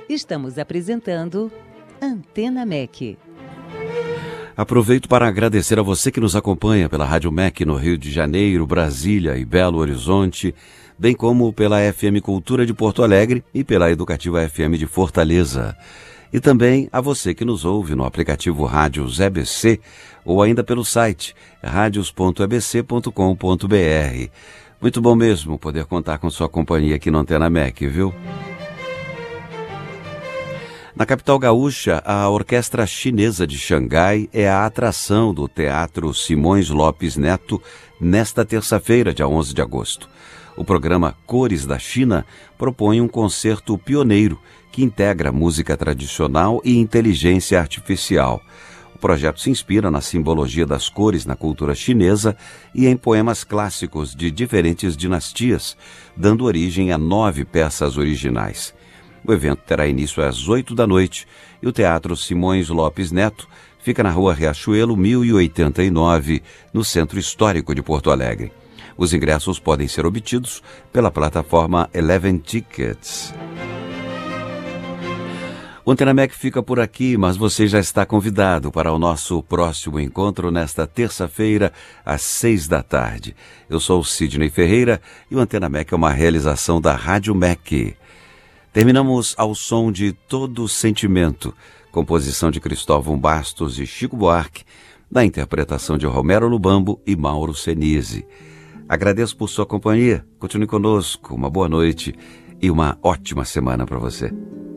Estamos apresentando Antena MEC. Aproveito para agradecer a você que nos acompanha pela Rádio MEC no Rio de Janeiro, Brasília e Belo Horizonte, bem como pela FM Cultura de Porto Alegre e pela Educativa FM de Fortaleza. E também a você que nos ouve no aplicativo Rádios EBC ou ainda pelo site radios.ebc.com.br. Muito bom mesmo poder contar com sua companhia aqui no Antena MEC, viu? Na capital gaúcha, a Orquestra Chinesa de Xangai é a atração do Teatro Simões Lopes Neto nesta terça-feira, dia 11 de agosto. O programa Cores da China propõe um concerto pioneiro que integra música tradicional e inteligência artificial. O projeto se inspira na simbologia das cores na cultura chinesa e em poemas clássicos de diferentes dinastias, dando origem a 9 peças originais. O evento terá início às 8 da noite e o Teatro Simões Lopes Neto fica na Rua Riachuelo, 1089, no Centro Histórico de Porto Alegre. Os ingressos podem ser obtidos pela plataforma Eleven Tickets. O Antena MEC fica por aqui, mas você já está convidado para o nosso próximo encontro nesta terça-feira, às 6 da tarde. Eu sou o Sidney Ferreira e o Antena MEC é uma realização da Rádio MEC. Terminamos ao som de Todo Sentimento, composição de Cristóvão Bastos e Chico Buarque, na interpretação de Romero Lubambo e Mauro Senise. Agradeço por sua companhia, continue conosco, uma boa noite e uma ótima semana para você.